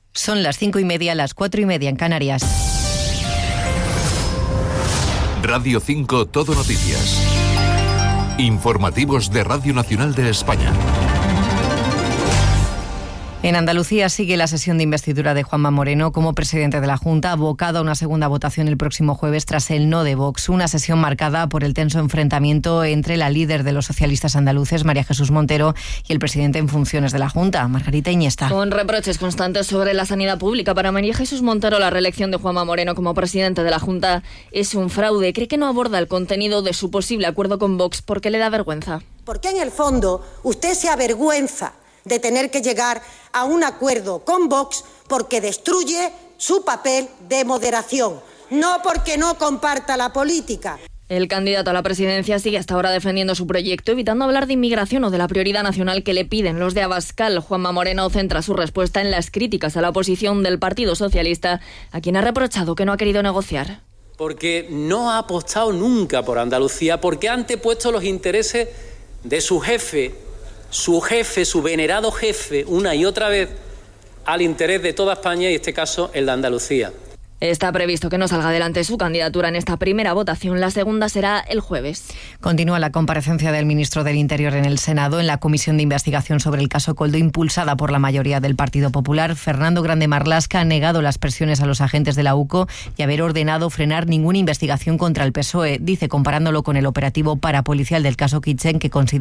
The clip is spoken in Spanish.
Son las 5:30, las 4:30 en Canarias. Radio 5 Todo Noticias. Informativos de Radio Nacional de España. En Andalucía sigue la sesión de investidura de Juanma Moreno como presidente de la Junta, abocado a una segunda votación el próximo jueves tras el no de Vox. Una sesión marcada por el tenso enfrentamiento entre la líder de los socialistas andaluces, María Jesús Montero, y el presidente en funciones de la Junta, Margarita Iniesta. Con reproches constantes sobre la sanidad pública, para María Jesús Montero la reelección de Juanma Moreno como presidente de la Junta es un fraude. Cree que no aborda el contenido de su posible acuerdo con Vox porque le da vergüenza. Porque en el fondo usted se avergüenza de tener que llegar a un acuerdo con Vox porque destruye su papel de moderación, no porque no comparta la política. El candidato a la presidencia sigue hasta ahora defendiendo su proyecto, evitando hablar de inmigración o de la prioridad nacional que le piden los de Abascal. Juanma Moreno centra su respuesta en las críticas a la oposición del Partido Socialista, a quien ha reprochado que no ha querido negociar. Porque no ha apostado nunca por Andalucía, porque ha antepuesto los intereses de su jefe, su venerado jefe, una y otra vez, al interés de toda España y, en este caso, el de Andalucía. Está previsto que no salga adelante su candidatura en esta primera votación. La segunda será el jueves. Continúa la comparecencia del ministro del Interior en el Senado en la comisión de investigación sobre el caso Koldo, impulsada por la mayoría del Partido Popular. Fernando Grande Marlaska ha negado las presiones a los agentes de la UCO y haber ordenado frenar ninguna investigación contra el PSOE. Dice, comparándolo con el operativo parapolicial del caso Kitchen, que considera